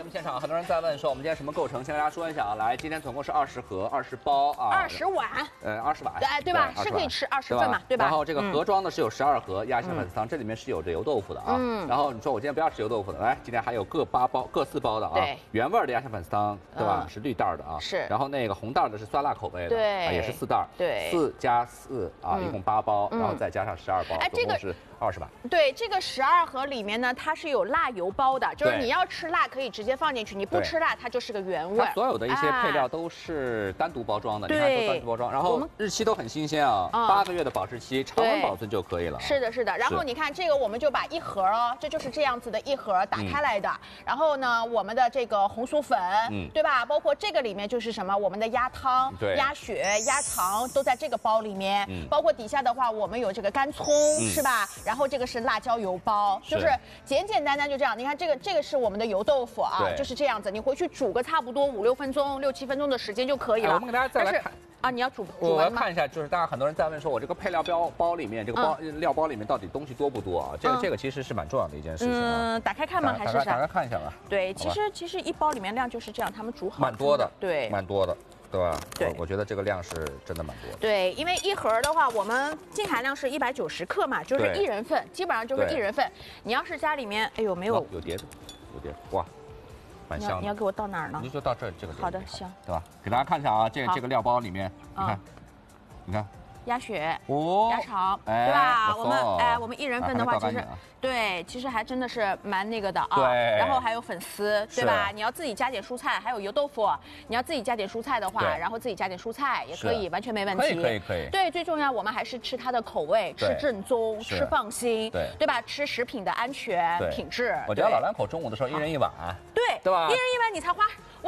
们现场很多人在问说，我们今天什么构成？先跟大家说一下啊，来，今天总共是20盒20包啊 ，20碗 ，20碗， 对吧？是可以吃20份嘛，对吧？ 然后这个盒装呢是有12盒鸭血粉丝汤，这里面是有这油豆腐的啊。然后你说我今天不要吃油豆腐的，来，今天还有各8包、各4包的啊，原味的鸭血粉丝汤，对吧？是绿袋的啊。 是。 然后那个红袋的是酸辣口味的， 对， 也是4袋。 对 ，4加4啊，一共8包，然后再加上12包，总共是20碗。 对，这个12盒里面呢，它是有辣油包的，就是你要吃辣可以直接放进去，你不吃辣它就是个原味。 它所有的一些配料都是单独包装的，你看都单独包装，然后日期都很新鲜啊，8个月的保质期，常温保存就可以了。 是的，是的。然后你看这个，我们就把一盒哦，这就是这样子的一盒打开来的。然后呢，我们的这个红薯粉，对吧？包括这个里面就是什么，我们的鸭汤、鸭血、鸭肠都在这个包里面。包括底下的话，我们有这个干葱，是吧？然后这个是辣椒油包，就是简简单单就这样。你看这个是我们的油豆腐啊，就是这样子。你回去煮个差不多5、6分钟、6、7分钟的时间就可以了。 我们给大家再来看。 啊，你要煮我要看一下，就是大家很多人在问说，我这个配料包里面，这个料包里面到底东西多不多啊？这个其实是蛮重要的一件事情。 打开看吗？还是啥？ 打开看一下吧。 对，其实一包里面量就是这样，他们煮好。 蛮多的， 对， 蛮多的，对吧？ 对， 我觉得这个量是真的蛮多的。 对，因为一盒的话，我们净含量是190克嘛，就是1人份，基本上就是1人份。你要是家里面，哎呦，没有有碟子，有碟子，哇。蛮香的。 你要给我到哪儿呢？ 你就到这个。 好的，行， 对吧？给大家看一下啊，这个料包里面，你看， 鸭血、鸭肠， 对吧？我们1人份的话，其实还真的是蛮那个的啊。 对。 然后还有粉丝，对吧？你要自己加点蔬菜，还有油豆腐，你要自己加点蔬菜的话，然后自己加点蔬菜也可以，完全没问题。 可以。 对，最重要我们还是吃它的口味，吃正宗，吃放心，对吧？吃食品的安全品质。 我家老两口中午的时候1人1碗，对吧？1 人1碗，你才花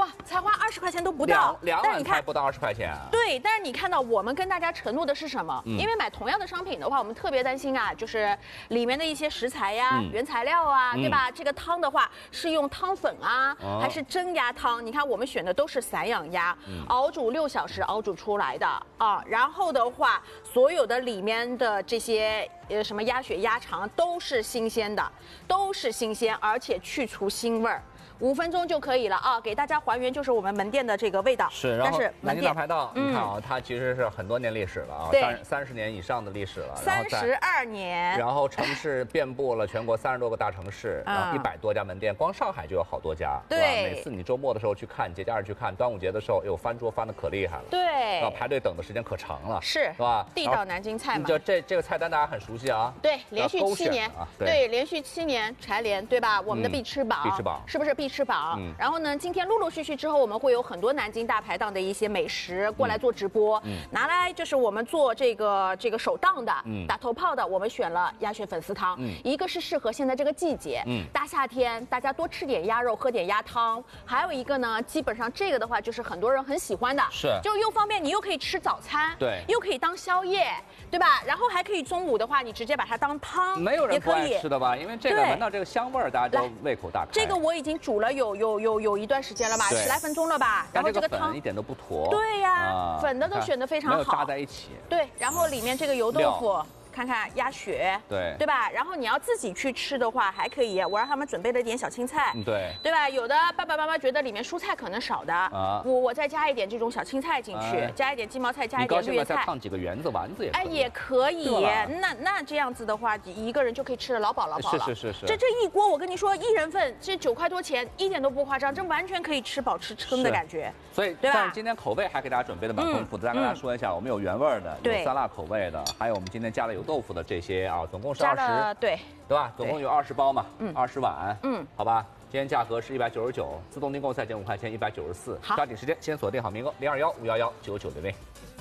20块钱都不到 ，2碗才不到20块钱。 对，但是你看到我们跟大家承诺的是什么？因为买同样的商品的话，我们特别担心啊，就是里面的一些食材呀、原材料啊，对吧？这个汤的话是用汤粉啊，还是真鸭汤？你看我们选的都是散养鸭，熬煮6小时熬煮出来的啊。然后的话，所有的里面的这些什么鸭血、鸭肠都是新鲜的，而且去除腥味儿。5分钟就可以了啊！给大家还原就是我们门店的这个味道。 是，然后南京大排档，你看啊，它其实是很多年历史了啊，30年以上的历史了 ，32年。 然后城市遍布了全国30多个大城市，然后100多家门店，光上海就有好多家。 对， 每次你周末的时候去看，节假日去看，端午节的时候，翻桌翻的可厉害了。 对， 排队等的时间可长了， 是吧？ 地道南京菜嘛。 就这个菜单大家很熟悉啊。 对，连续7年，对，连续7年蝉联，对吧？我们的必吃榜，是不是必吃榜？然后呢，今天陆陆续续之后，我们会有很多南京大排档的一些美食过来做直播，拿来就是我们做这个手档的，打头炮的，我们选了鸭血粉丝汤，一个是适合现在这个季节，大夏天大家多吃点鸭肉，喝点鸭汤，还有一个呢，基本上这个的话就是很多人很喜欢的，就又方便，你又可以吃早餐， 对， 又可以当宵夜，对吧？然后还可以中午的话，你直接把它当汤， 没有人不爱吃的吧？因为这个闻到这个香味儿，大家都胃口大开。 这个我已经煮了有一段时间了吧，10来分钟了吧。然后这个汤一点都不坨。 对呀，粉的都选得非常好， 没有扎在一起。 对，然后里面这个油豆腐。看看鸭血， 对吧？然后你要自己去吃的话，还可以。我让他们准备了点小青菜，对吧？有的爸爸妈妈觉得里面蔬菜可能少的，我再加一点这种小青菜进去，加一点鸡毛菜，加一点绿叶菜， 再烫几个圆子丸子也可以。 也可以。那这样子的话，一个人就可以吃得老饱了。 是。 这一锅我跟你说，1人份这9块多钱，一点都不夸张，这完全可以吃饱吃撑的感觉。 所以，但是今天口味还给大家准备的蛮丰富的，再跟大家说一下，我们有原味的，有酸辣口味的，还有我们今天加了油豆腐的这些啊，总共是20，对吧？总共有20包嘛，20碗，好吧。今天价格是199，自动订购再减5块钱，194。抓紧时间，先锁定好名额，021-511-9900。